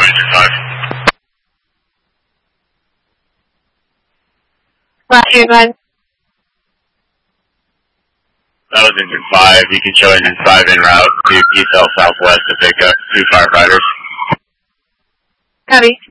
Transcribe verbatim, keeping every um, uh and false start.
engine five. Roger, go ahead. That was engine five. You can show engine five en route to East L Southwest to pick up two firefighters. Copy.